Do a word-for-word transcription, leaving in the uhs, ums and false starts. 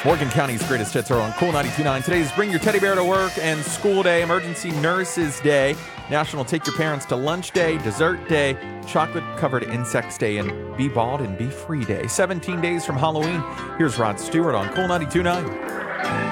Morgan County's greatest hits are on Cool ninety-two point nine. Today's Bring Your Teddy Bear to Work and School Day, Emergency Nurses Day, National Take Your Parents to Lunch Day, Dessert Day, Chocolate-Covered Insects Day, and Be Bald and Be Free Day. seventeen days from Halloween. Here's Rod Stewart on Cool ninety-two point nine.